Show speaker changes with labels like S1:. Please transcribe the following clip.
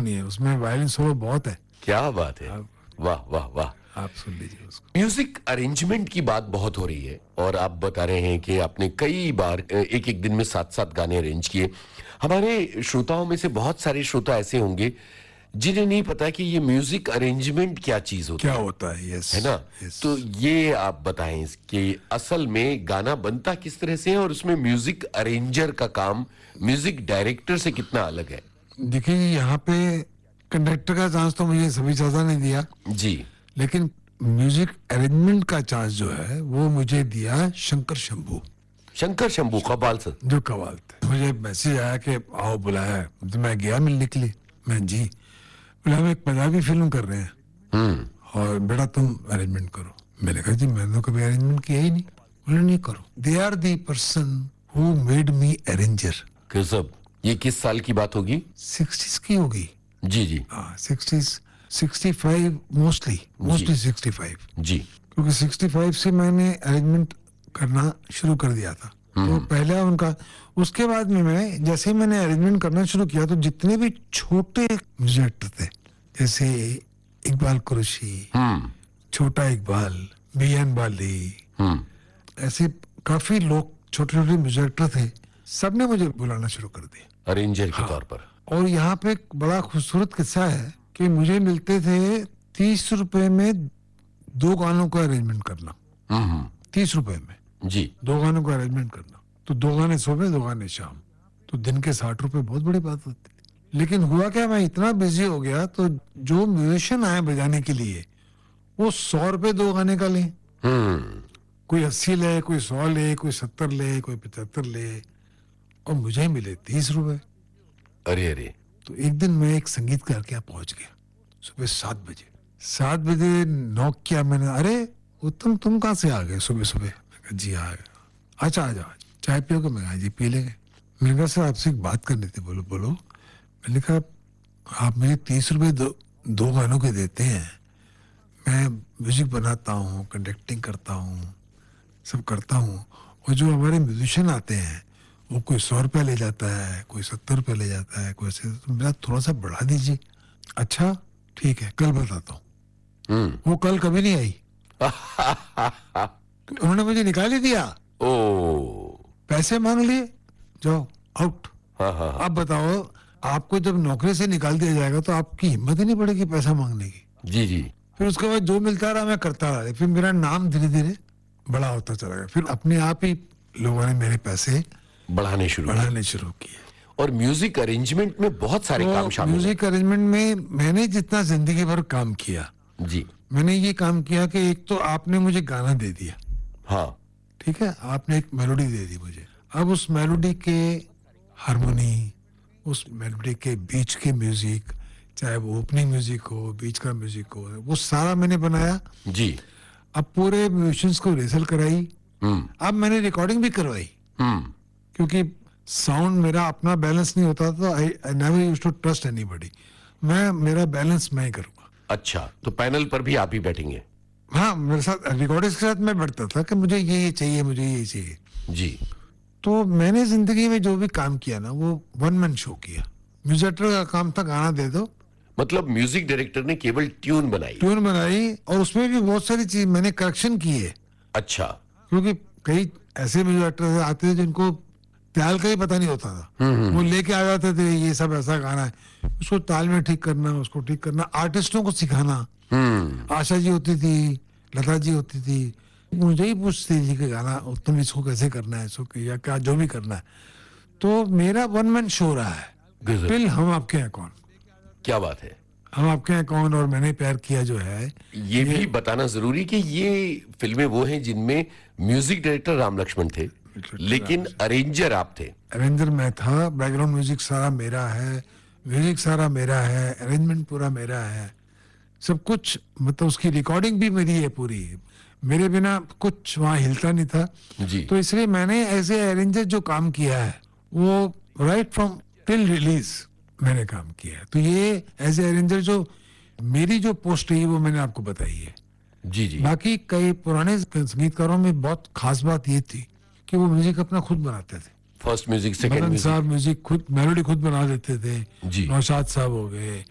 S1: सुनिए, उसमें violin solo बहुत है।
S2: क्या बात है, वाह वाह वाह।
S1: आप सुन लीजिए उसको।
S2: म्यूजिक अरेंजमेंट की बात बहुत हो रही है और आप बता रहे हैं कि आपने कई बार एक एक दिन में 7-7 गाने अरेंज किए। हमारे श्रोताओं में से बहुत सारे श्रोता ऐसे होंगे जिन्हें नहीं पता कि ये म्यूजिक अरेंजमेंट क्या चीज होती
S1: क्या
S2: है,
S1: होता है, यस,
S2: है ना?
S1: यस।
S2: तो ये आप बताएं कि असल में गाना बनता किस तरह से है और उसमें म्यूजिक अरेंजर का काम म्यूजिक डायरेक्टर से कितना अलग है।
S1: देखिए, यहाँ पे कंडक्टर का चांस तो मुझे सभी ज्यादा नहीं दिया
S2: जी।
S1: लेकिन म्यूजिक अरेंजमेंट का चांस जो है वो मुझे दिया शंकर शंभू।
S2: शंकर शंभू कबाल से
S1: जो कवाल थे। मुझे मैसेज आया कि आओ बुलाया है, तो मैं गया मिलने के लिए। मैं जी बोला, हम एक पंजाबी फिल्म कर रहे हैं और बेटा तुम अरेंजमेंट करो। मैंने कहा जी मैंने तो कभी अरेंजमेंट किया ही नहीं। बोले नहीं करो, they are the person who made me arranger.
S2: गजब। ये किस साल की बात होगी?
S1: 60s की होगी।
S2: जी जी।
S1: हाँ 60s, 65 मोस्टली 65।
S2: जी।
S1: क्योंकि 65 से मैंने अरेंजमेंट करना शुरू कर दिया था। तो पहले उनका, उसके बाद में मैं जैसे ही मैंने अरेंजमेंट करना शुरू किया तो जितने भी छोटे म्यूजिक थे, जैसे इकबाल कुरैशी, छोटा इकबाल, बियान बाली, ऐसे काफी लोग छोटे छोटे म्यूजिक थे, सबने मुझे बुलाना शुरू कर दिया
S2: अरेंजर के तौर पर।
S1: और यहाँ पे एक बड़ा खूबसूरत किस्सा है कि मुझे मिलते थे 30 रुपए में 2 गानों का अरेंजमेंट करना। 30 रुपए में
S2: जी।
S1: 2 गानों का अरेंजमेंट करना। तो 2 गाने सुबह 2 गाने शाम, तो दिन के 60 रुपए बहुत बड़ी बात होती थी। लेकिन हुआ क्या, मैं इतना बिजी हो गया तो जो म्यूजिशियन आए बजाने के लिए वो 100 रुपए 2 गाने का ले। कोई 80 ले, कोई 100 ले, कोई 70 ले, कोई 75 ले, और मुझे मिले 30 रुपए।
S2: अरे अरे।
S1: तो एक दिन मैं एक संगीतकार के यहाँ पहुंच गया सुबह 7 बजे नॉक किया मैंने। अरे उत्तम तुम कहाँ से आ गए सुबह सुबह? जी आ गया। अच्छा आ जाओ, चाय पियोगे? मैं जी पी लेंगे। मैंने कहा सर आपसे एक बात करनी थी। बोलो बोलो। मैंने कहा आप मुझे 30 रुपए 2 गानों के देते हैं, मैं म्यूजिक बनाता हूँ, कंडक्टिंग करता हूँ, सब करता हूँ, और जो हमारे म्यूजिशियन आते हैं वो कोई 100 रुपया ले जाता है, कोई 70 रुपया ले जाता है, कोई ऐसे, तो मेरा थोड़ा सा बढ़ा दीजिए। अच्छा ठीक है, कल बताता हूँ। वो कल कभी नहीं आई। उन्होंने मुझे निकाल ही दिया।
S2: ओ।
S1: पैसे मांग लिए, जाओ आउट।
S2: हाँ।
S1: आप बताओ, आपको जब नौकरी से निकाल दिया जाएगा तो आपकी हिम्मत ही नहीं पड़ेगी पैसा मांगने की।
S2: जी जी।
S1: फिर उसके बाद जो मिलता रहा मैं करता रहा। फिर मेरा नाम धीरे धीरे बड़ा होता चला गया। फिर अपने आप ही लोगों ने मेरे पैसे
S2: बढ़ाने शुरू
S1: किए।
S2: और म्यूजिक अरेंजमेंट में बहुत सारे काम शामिल हैं।
S1: म्यूजिक अरेंजमेंट में मैंने जितना जिंदगी भर काम किया,
S2: जी।
S1: मैंने ये काम किया कि एक तो आपने मुझे गाना दे दिया,
S2: हाँ
S1: ठीक है, आपने एक मेलोडी दे दी मुझे। अब उस मेलोडी के हारमोनी, उस मेलोडी के बीच के म्यूजिक, चाहे वो ओपनिंग म्यूजिक हो, बीच का म्यूजिक हो, वो सारा मैंने बनाया जी। अब पूरे म्यूजिशियंस को रिहर्सल कराई। अब मैंने रिकॉर्डिंग भी करवाई, क्योंकि साउंड मेरा अपना बैलेंस नहीं होता था। I never used to trust anybody. मेरा बैलेंस मैं ही करूंगा।
S2: अच्छा, तो पैनल पर भी आप ही बैठेंगे?
S1: हाँ, मेरे साथ रिकॉर्डिंग्स के साथ मैं बैठता था कि मुझे ये चाहिए, मुझे ये चाहिए
S2: जी।
S1: तो मैंने जिंदगी में जो भी काम किया ना, वो वन मैन शो किया। म्यूजिक का काम था गाना दे दो।
S2: मतलब म्यूजिक डायरेक्टर ने केवल ट्यून बनाई
S1: और उसमें भी बहुत सारी चीज मैंने करेक्शन की है।
S2: अच्छा।
S1: क्योंकि कई ऐसे म्यूजिक डायरेक्टर आते थे जिनको ताल का ही पता नहीं होता था। वो लेके आ जाते थे ये सब ऐसा गाना है, उसको ताल में ठीक करना, उसको ठीक करना, आर्टिस्टों को सिखाना। आशा जी होती थी, लता जी होती थी, मुझे ही पूछती थी कि गाना तुम इसको कैसे करना है, इसको या क्या जो भी करना है। तो मेरा वन मैन शो रहा है टिल हम आपके हैं कौन।
S2: क्या बात है।
S1: हम आपके हैं कौन और मैंने प्यार किया जो है,
S2: ये भी बताना जरूरी कि ये फिल्में वो हैं जिनमें म्यूजिक डायरेक्टर राम लक्ष्मण थे, लेकिन अरेंजर आप थे।
S1: अरेंजर मैं था, बैकग्राउंड म्यूजिक सारा मेरा है, म्यूजिक सारा मेरा है, अरेंजमेंट पूरा मेरा है, सब कुछ। मतलब उसकी रिकॉर्डिंग भी मेरी है पूरी, मेरे बिना कुछ वहाँ हिलता नहीं था जी। तो इसलिए मैंने ऐसे अरेंजर जो काम किया है वो राइट फ्रॉम टिल रिलीज मैंने काम किया है। तो ये एज ए अरेंजर जो मेरी जो पोस्ट रही वो मैंने आपको बताई है
S2: जी जी।
S1: बाकी कई पुराने संगीतकारों में बहुत खास बात ये थी कि वो म्यूजिक अपना खुद बनाते थे।
S2: फर्स्ट म्यूजिक, सेकंड
S1: म्यूजिक खुद, मेलोडी खुद बना देते थे जी। नौशाद साहब हो गए,